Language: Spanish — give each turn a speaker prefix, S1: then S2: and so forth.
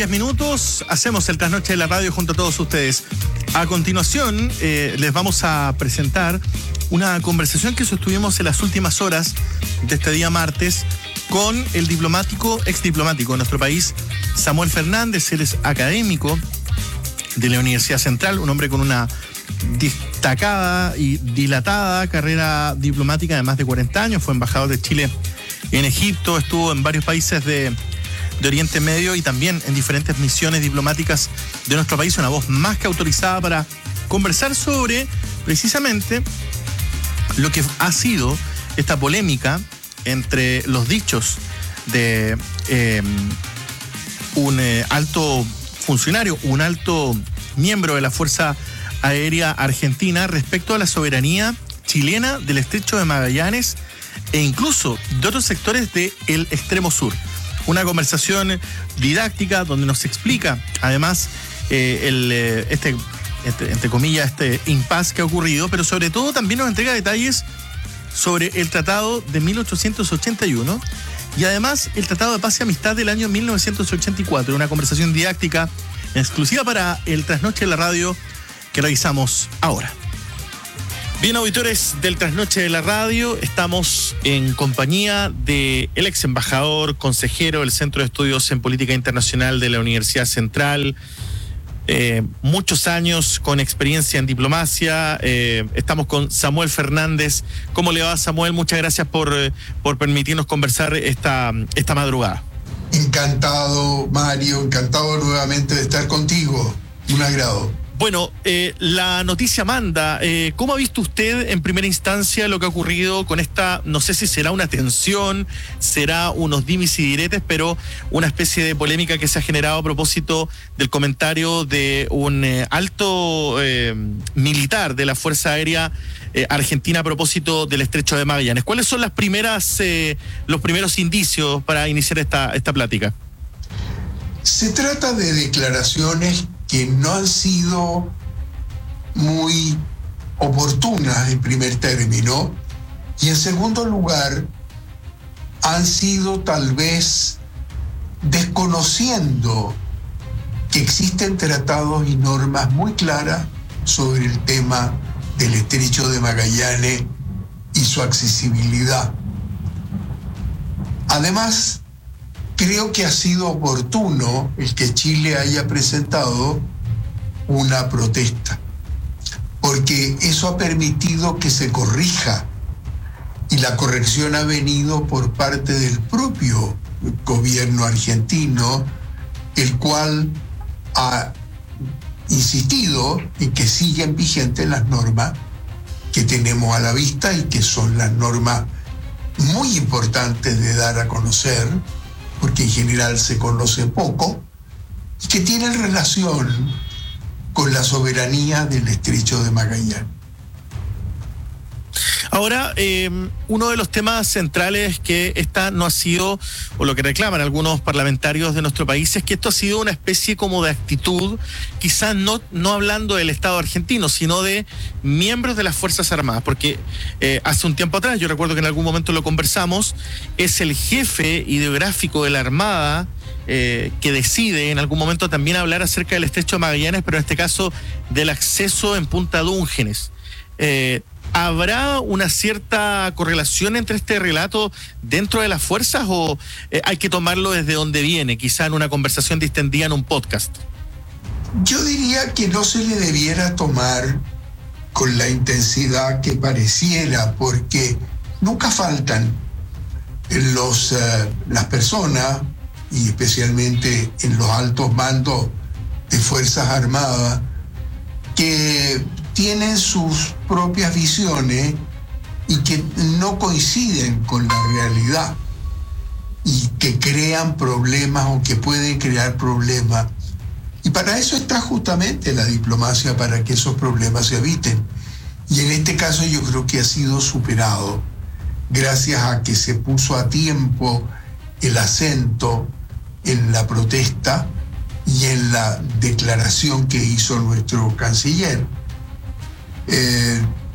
S1: Minutos, hacemos el trasnoche de la radio junto a todos ustedes. A continuación, les vamos a presentar una conversación que sostuvimos en las últimas horas de este día martes con el ex diplomático de nuestro país, Samuel Fernández. Él es académico de la Universidad Central, un hombre con una destacada y dilatada carrera diplomática de más de 40 años. Fue embajador de Chile en Egipto, estuvo en varios países de Oriente Medio y también en diferentes misiones diplomáticas de nuestro país. Una voz más que autorizada para conversar sobre precisamente lo que ha sido esta polémica entre los dichos de un alto funcionario, un alto miembro de la Fuerza Aérea Argentina respecto a la soberanía chilena del Estrecho de Magallanes e incluso de otros sectores del extremo sur. Una conversación didáctica donde nos explica además entre comillas, este impasse que ha ocurrido, pero sobre todo también nos entrega detalles sobre el Tratado de 1881 y además el Tratado de Paz y Amistad del año 1984. Una conversación didáctica exclusiva para el Trasnoche de la Radio que realizamos ahora. Bien, auditores del Trasnoche de la Radio, estamos en compañía del ex embajador, consejero del Centro de Estudios en Política Internacional de la Universidad Central, muchos años con experiencia en diplomacia. Estamos con Samuel Fernández. ¿Cómo le va, Samuel? Muchas gracias por permitirnos conversar esta madrugada.
S2: Encantado, Mario, encantado nuevamente de estar contigo. Un agrado.
S1: Bueno, la noticia manda. ¿Cómo ha visto usted en primera instancia lo que ha ocurrido con esta, no sé si será una tensión, será unos dimis y diretes, pero una especie de polémica que se ha generado a propósito del comentario de un alto militar de la Fuerza Aérea Argentina a propósito del Estrecho de Magallanes? ¿Cuáles son los primeros indicios para iniciar esta plática?
S2: Se trata de declaraciones que no han sido muy oportunas en primer término, y en segundo lugar han sido tal vez desconociendo que existen tratados y normas muy claras sobre el tema del Estrecho de Magallanes y su accesibilidad. Además, creo que ha sido oportuno el que Chile haya presentado una protesta, porque eso ha permitido que se corrija, y la corrección ha venido por parte del propio gobierno argentino, el cual ha insistido en que siguen vigentes las normas que tenemos a la vista y que son las normas muy importantes de dar a conocer, porque en general se conoce poco, y que tienen relación con la soberanía del Estrecho de Magallanes.
S1: Ahora, uno de los temas centrales que esta no ha sido, o lo que reclaman algunos parlamentarios de nuestro país, es que esto ha sido una especie como de actitud, quizás no hablando del Estado argentino, sino de miembros de las Fuerzas Armadas, porque hace un tiempo atrás, yo recuerdo que en algún momento lo conversamos, es el jefe ideográfico de la Armada que decide en algún momento también hablar acerca del Estrecho de Magallanes, pero en este caso del acceso en Punta Dúngenes. ¿Habrá una cierta correlación entre este relato dentro de las fuerzas o hay que tomarlo desde donde viene, quizá en una conversación distendida en un podcast?
S2: Yo diría que no se le debiera tomar con la intensidad que pareciera, porque nunca faltan las personas, y especialmente en los altos mandos de Fuerzas Armadas, que tienen sus propias visiones y que no coinciden con la realidad y que crean problemas o que pueden crear problemas. Y para eso está justamente la diplomacia, para que esos problemas se eviten. Y en este caso yo creo que ha sido superado gracias a que se puso a tiempo el acento en la protesta y en la declaración que hizo nuestro canciller.